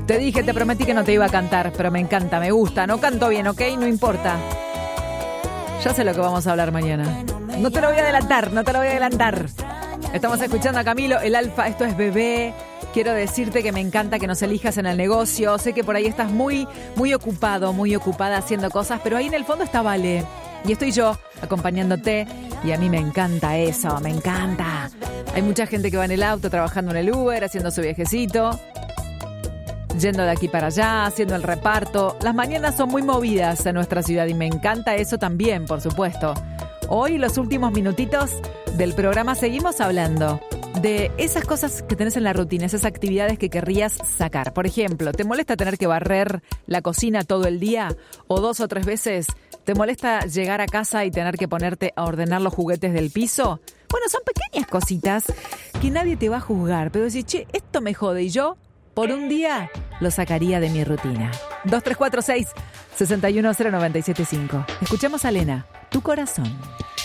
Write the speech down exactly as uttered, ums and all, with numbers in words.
Te dije, te prometí que no te iba a cantar, pero me encanta, me gusta. No canto bien, ¿ok? No importa. Ya sé lo que vamos a hablar mañana. No te lo voy a adelantar, no te lo voy a adelantar. Estamos escuchando a Camilo, el Alfa, esto es Bebé. Quiero decirte que me encanta que nos elijas en el negocio. Sé que por ahí estás muy, muy ocupado, muy ocupada haciendo cosas, pero ahí en el fondo está Vale. Y estoy yo acompañándote y a mí me encanta eso, me encanta. Hay mucha gente que va en el auto, trabajando en el Uber, haciendo su viajecito, yendo de aquí para allá, haciendo el reparto. Las mañanas son muy movidas en nuestra ciudad y me encanta eso también, por supuesto. Hoy, los últimos minutitos del programa, seguimos hablando de esas cosas que tenés en la rutina, esas actividades que querrías sacar. Por ejemplo, ¿te molesta tener que barrer la cocina todo el día? ¿O dos o tres veces? ¿Te molesta llegar a casa y tener que ponerte a ordenar los juguetes del piso? Bueno, son pequeñas cositas que nadie te va a juzgar. Pero decís, che, esto me jode y yo, por un día, lo sacaría de mi rutina. dos tres cuatro seis, seis uno cero nueve siete cinco. Escuchemos a Lena, Tu Corazón.